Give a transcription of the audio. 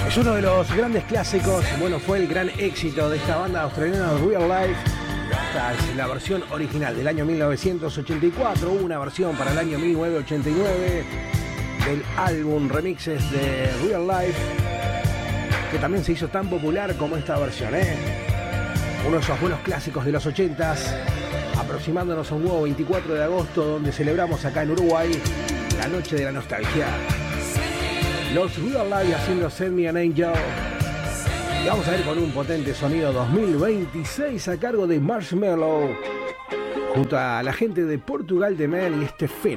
Es uno de los grandes clásicos, bueno, fue el gran éxito de esta banda australiana Real Life. Esta es la versión original del año 1984, hubo una versión para el año 1989 del álbum Remixes de Real Life, que también se hizo tan popular como esta versión, uno de esos buenos clásicos de los 80s, aproximándonos a un nuevo 24 de agosto, donde celebramos acá en Uruguay la noche de la nostalgia. Los Real Life haciendo Send Me an Angel. Y vamos a ver con un potente sonido 2026 a cargo de Marshmello, junto a la gente de Portugal de Man y este Finn.